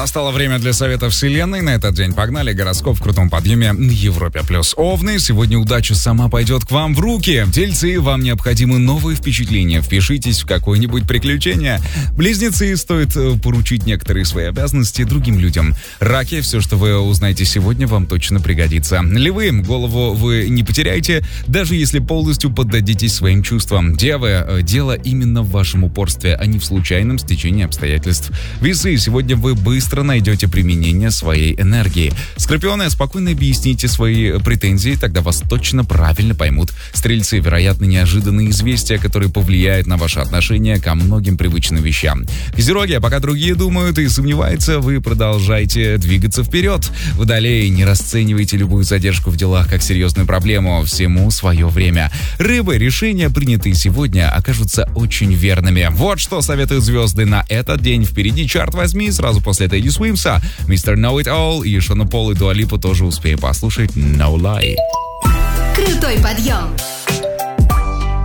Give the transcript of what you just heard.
Настало время для совета вселенной. На этот день погнали. Гороскоп в крутом подъеме на Европе+. Овны, сегодня удача сама пойдет к вам в руки. Тельцы, вам необходимы новые впечатления. Впишитесь в какое-нибудь приключение. Близнецы, стоит поручить некоторые свои обязанности другим людям. Раки, все, что вы узнаете сегодня, вам точно пригодится. Львы, голову вы не потеряете, даже если полностью поддадитесь своим чувствам. Девы, дело именно в вашем упорстве, а не в случайном стечении обстоятельств. Весы, сегодня вы быстро найдете применение своей энергии. Скорпионы, спокойно объясните свои претензии, тогда вас точно правильно поймут. Стрельцы, вероятно, неожиданные известия, которые повлияют на ваше отношение ко многим привычным вещам. Козероги, пока другие думают и сомневаются, вы продолжайте двигаться вперед. Водолеи, не расценивайте любую задержку в делах как серьезную проблему, всему свое время. Рыбы, решения, принятые сегодня, окажутся очень верными. Вот что советуют звезды на этот день. Впереди чарт возьми, сразу после Тедди Свимса, Mr. Know It All и Шона Пол и Дуа Липу тоже успеем послушать No Lie.